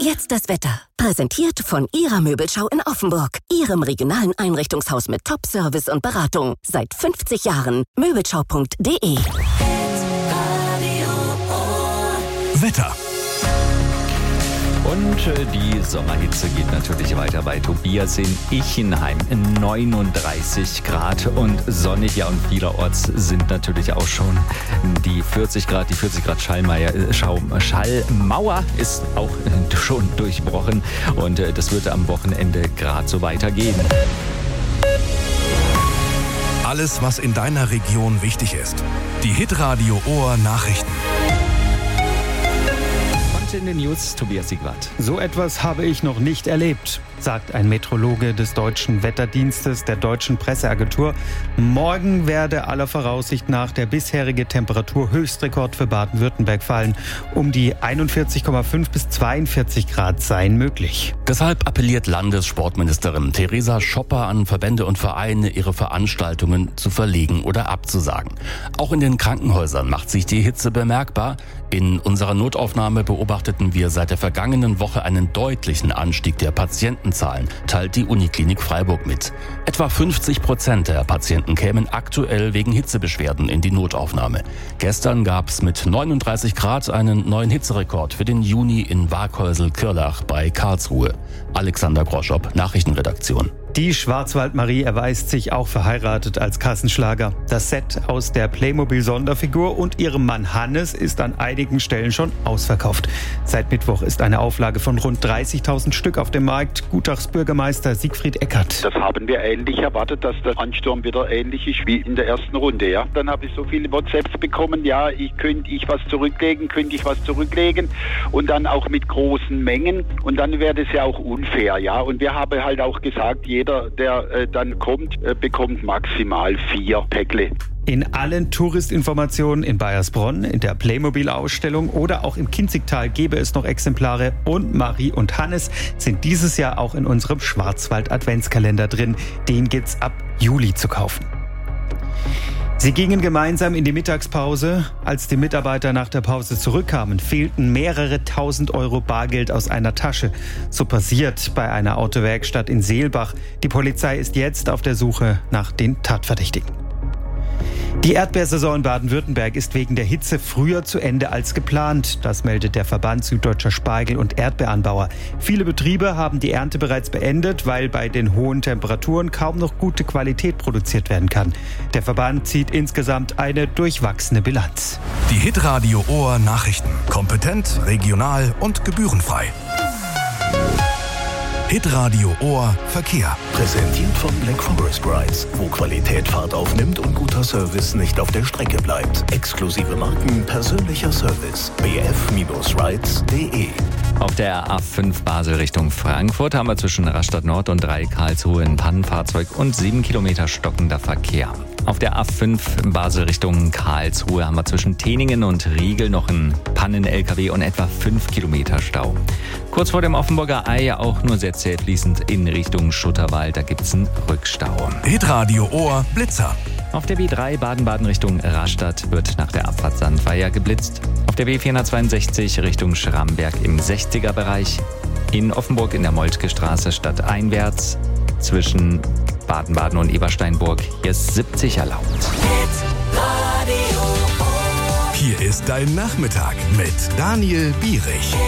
Jetzt das Wetter. Präsentiert von Ihrer Möbelschau in Offenburg. Ihrem regionalen Einrichtungshaus mit Top-Service und Beratung. Seit 50 Jahren. Möbelschau.de. Wetter. Und die Sommerhitze geht natürlich weiter bei Tobias in Ichenheim. 39 Grad und sonnig. Ja, und vielerorts sind natürlich auch schon die 40 Grad. Die 40 Grad Schallmauer ist auch schon durchbrochen. Und das wird am Wochenende gerade so weitergehen. Alles, was in deiner Region wichtig ist. Die Hitradio Ohr Nachrichten. In den News Tobias Siegwart. So etwas habe ich noch nicht erlebt, sagt ein Meteorologe des Deutschen Wetterdienstes der Deutschen Presseagentur. Morgen werde aller Voraussicht nach der bisherige Temperaturhöchstrekord für Baden-Württemberg fallen. Um die 41,5 bis 42 Grad seien möglich. Deshalb appelliert Landessportministerin Theresa Schopper an Verbände und Vereine, ihre Veranstaltungen zu verlegen oder abzusagen. Auch in den Krankenhäusern macht sich die Hitze bemerkbar. In unserer Notaufnahme beobachteten wir seit der vergangenen Woche einen deutlichen Anstieg der Patientenzahlen, teilt die Uniklinik Freiburg mit. Etwa 50% der Patienten kämen aktuell wegen Hitzebeschwerden in die Notaufnahme. Gestern gab es mit 39 Grad einen neuen Hitzerekord für den Juni in Waghäusel-Kirlach bei Karlsruhe. Alexander Groschop, Nachrichtenredaktion. Die Schwarzwaldmarie erweist sich auch verheiratet als Kassenschlager. Das Set aus der Playmobil-Sonderfigur und ihrem Mann Hannes ist an einigen Stellen schon ausverkauft. Seit Mittwoch ist eine Auflage von rund 30.000 Stück auf dem Markt. Gutachs Bürgermeister Siegfried Eckert. Das haben wir ähnlich erwartet, dass der Ansturm wieder ähnlich ist wie in der ersten Runde. Ja. Dann habe ich so viele WhatsApps bekommen, ja, könnte ich was zurücklegen und dann auch mit großen Mengen und dann wäre das ja auch unfair. Ja. Und wir haben halt auch gesagt, jeder, der dann kommt, bekommt maximal 4 Päckle. In allen Touristinformationen in Baiersbronn, in der Playmobil-Ausstellung oder auch im Kinzigtal gäbe es noch Exemplare. Und Marie und Hannes sind dieses Jahr auch in unserem Schwarzwald-Adventskalender drin. Den gibt's ab Juli zu kaufen. Sie gingen gemeinsam in die Mittagspause. Als die Mitarbeiter nach der Pause zurückkamen, fehlten mehrere 1.000 Euro Bargeld aus einer Tasche. So passiert bei einer Autowerkstatt in Seelbach. Die Polizei ist jetzt auf der Suche nach den Tatverdächtigen. Die Erdbeersaison in Baden-Württemberg ist wegen der Hitze früher zu Ende als geplant. Das meldet der Verband Süddeutscher Spargel- und Erdbeeranbauer. Viele Betriebe haben die Ernte bereits beendet, weil bei den hohen Temperaturen kaum noch gute Qualität produziert werden kann. Der Verband zieht insgesamt eine durchwachsene Bilanz. Die Hitradio Ohr Nachrichten. Kompetent, regional und gebührenfrei. Hitradio Ohr Verkehr. Präsentiert von Black Forest Brides, wo Qualität Fahrt aufnimmt und guter Service nicht auf der Strecke bleibt. Exklusive Marken, persönlicher Service. bf-rides.de. Auf der A5 Basel Richtung Frankfurt haben wir zwischen Rastatt Nord und 3 Karlsruhe ein Pannenfahrzeug und 7 Kilometer stockender Verkehr. Auf der A5 Basel Richtung Karlsruhe haben wir zwischen Teningen und Riegel noch einen Pannen-LKW und etwa 5 Kilometer Stau. Kurz vor dem Offenburger Ei auch nur sehr zäh fließend in Richtung Schutterwald, da gibt's einen Rückstau. Hitradio Ohr Blitzer. Auf der B3 Baden-Baden Richtung Rastatt wird nach der Abfahrt Sandweier geblitzt. Auf der B462 Richtung Schramberg im 60er-Bereich. In Offenburg in der Moltke Straße stadteinwärts zwischen Baden-Baden und Ebersteinburg. Hier ist 70 erlaubt. Hier ist dein Nachmittag mit Daniel Bierich.